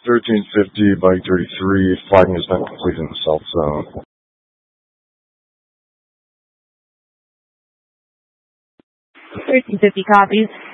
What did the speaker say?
1350, bike 33, flagging has been completed in the south zone. 1350 copies.